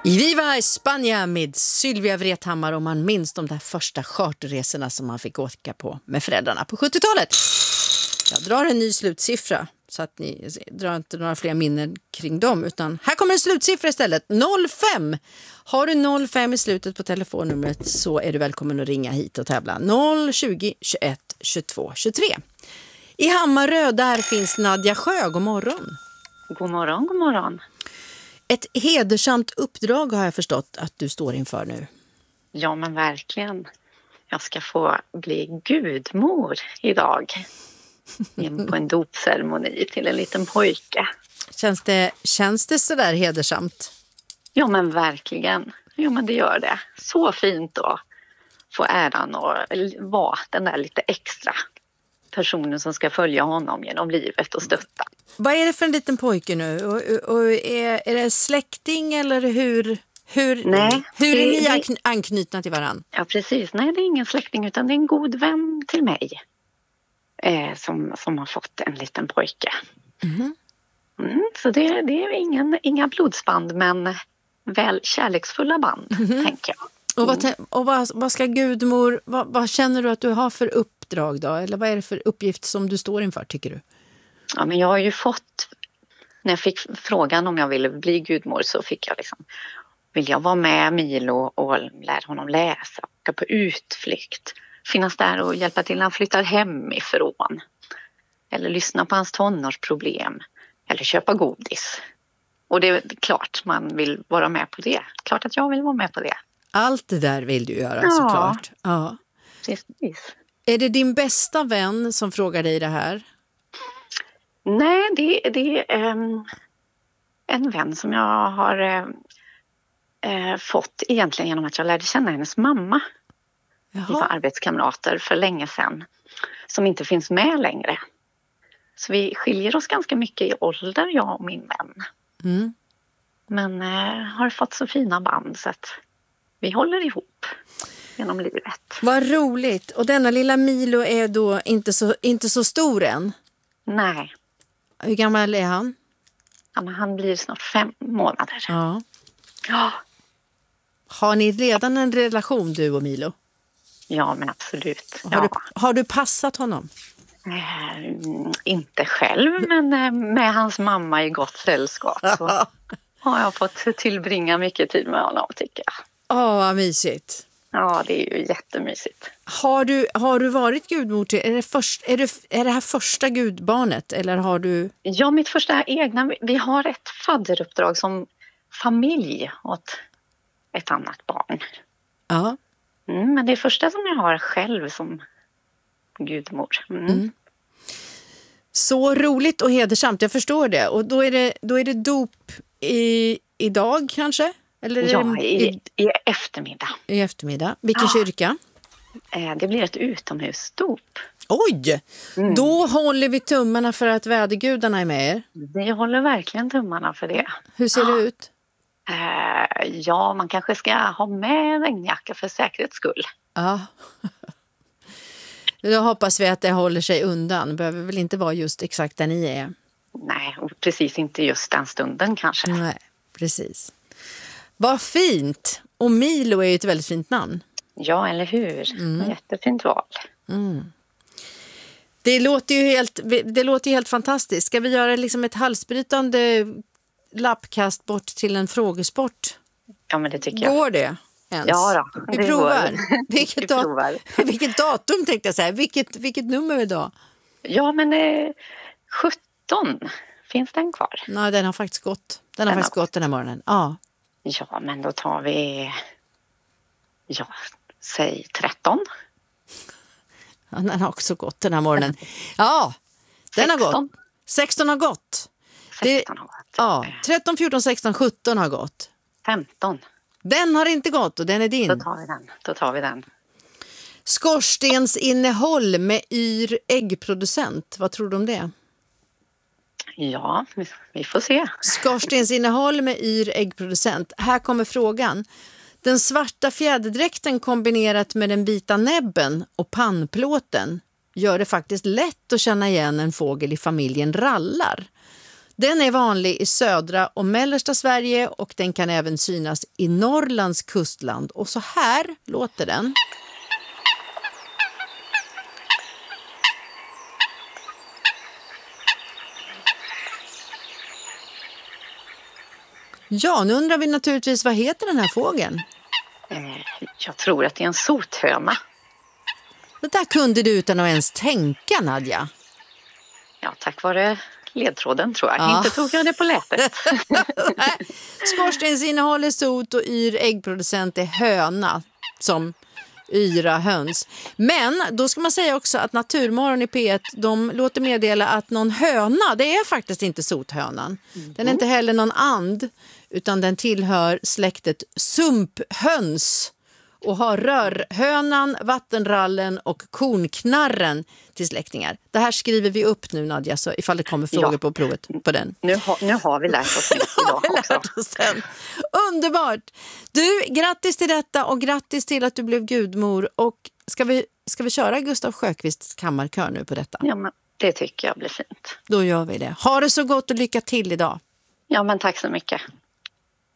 I Viva España med Sylvia Vrethammar, och man minns de där första charterresorna som man fick åka på med föräldrarna på 70-talet. Jag drar en ny slutsiffra så att ni drar inte några fler minnen kring dem, utan här kommer en slutsiffra istället. 05. Har du 05 i slutet på telefonnumret så är du välkommen att ringa hit och tävla. 020 21 22 23. I Hammarö där finns Nadja Sjö. God morgon. God morgon, god morgon. Ett hedersamt uppdrag har jag förstått att du står inför nu. Ja, men verkligen. Jag ska få bli gudmor idag. På en dopceremoni till en liten pojke. Känns det så där hedersamt? Ja, men verkligen. Ja, men det gör det. Så fint att få äran att vara den där lite extra personen som ska följa honom genom livet och stötta. Vad är det för en liten pojke nu? Och är det släkting eller hur är ni anknutna till varandra? Ja, precis. Nej, det är ingen släkting utan det är en god vän till mig som har fått en liten pojke. Så det är inga blodsband, men väl kärleksfulla band, tänker jag. Och vad ska gudmor, vad känner du att du har för uppdrag då? Eller vad är det för uppgift som du står inför, tycker du? Ja, men jag har ju fått, när jag fick frågan om jag ville bli gudmor så fick jag vill jag vara med Milo och lära honom läsa, åka på utflykt, finnas där och hjälpa till när han flyttar hemifrån. Eller lyssna på hans tonårsproblem. Eller köpa godis. Och det är klart man vill vara med på det. Klart att jag vill vara med på det. Allt det där vill du göra, såklart. Ja. Precis. Är det din bästa vän som frågar dig det här? Nej, det är en vän som jag har fått egentligen genom att jag lärde känna hennes mamma. Jaha. Vi var arbetskamrater för länge sedan som inte finns med längre. Så vi skiljer oss ganska mycket i ålder, jag och min vän. Men har fått så fina band så att vi håller ihop genom livet. Vad roligt. Och denna lilla Milo är då inte så stor än? Nej. Hur gammal är han? Ja, men han blir snart 5 månader. Ja. Ja. Har ni redan en relation, du och Milo? Ja, men absolut. Har du passat honom? Inte själv, men med hans mamma i gott sällskap så har jag fått tillbringa mycket tid med honom, tycker jag. Vad mysigt. Ja, det är ju jättemysigt. Har du varit gudmor till, är det här första gudbarnet eller har du? Ja, mitt första egna, vi har ett fadderuppdrag som familj åt ett annat barn. Ja. Men det är första som jag har själv som gudmor. Så roligt och hedersamt, jag förstår det. Och då är det dop idag kanske? Eller ja, i eftermiddag. I eftermiddag. Vilken kyrka? Det blir ett utomhusdop. Oj! Då håller vi tummarna för att vädergudarna är med er. Vi håller verkligen tummarna för det. Hur ser det ut? Ja, man kanske ska ha med regnjacka för säkerhets skull. Ja. Då hoppas vi att det håller sig undan. Det behöver väl inte vara just exakt där ni är. Nej, precis inte just den stunden kanske. Nej, precis. Vad fint! Och Milo är ju ett väldigt fint namn. Ja, eller hur? Jättefint val. Det låter ju helt fantastiskt. Ska vi göra liksom ett halsbrytande lappkast bort till en frågesport? Ja, men det tycker jag. Går det ens? Ja då, vi provar. Vilket Vilket datum tänkte jag säga. Vilket nummer idag? Ja, men 17. Finns den kvar? Nej, den har faktiskt gått. Den har faktiskt gått den här morgonen. Ja. Ja, men då tar vi... Ja, säg 13. Ja, den har också gått den här morgonen. Ja, den 16. har gått. 16 har gått. 16 har gått. Ja, 13, 14, 16, 17 har gått. 15. Den har inte gått och den är din. Då tar vi den. Skorstensinnehåll med yr äggproducent. Vad tror du om det? Ja, vi får se. Skorstensinnehåll med yr äggproducent. Här kommer frågan. Den svarta fjäderdräkten kombinerat med den vita näbben och pannplåten gör det faktiskt lätt att känna igen en fågel i familjen rallar. Den är vanlig i södra och mellersta Sverige och den kan även synas i Norrlands kustland. Och så här låter den. Ja, nu undrar vi naturligtvis, vad heter den här fågeln? Jag tror att det är en sothöna. Det där kunde du utan att ens tänka, Nadja. Ja, tack vare ledtråden tror jag. Ja. Inte tog jag det på lätet. Skorstensinnehåll är sot och yr äggproducent är höna, som yra höns. Men då ska man säga också att Naturmorgon i P1, de låter meddela att någon höna, det är faktiskt inte sothönan. Den är inte heller någon and, utan den tillhör släktet sumphöns och har rörhönan, vattenrallen och kornknarren till släktingar. Det här skriver vi upp nu, Nadja, så ifall det kommer frågor på provet på den. Nu har vi lärt oss idag också. Underbart! Du, grattis till detta och grattis till att du blev gudmor. Och ska vi köra Gustav Sjöqvists kammarkör nu på detta? Ja, men det tycker jag blir fint. Då gör vi det. Ha det så gott och lycka till idag. Ja, men tack så mycket.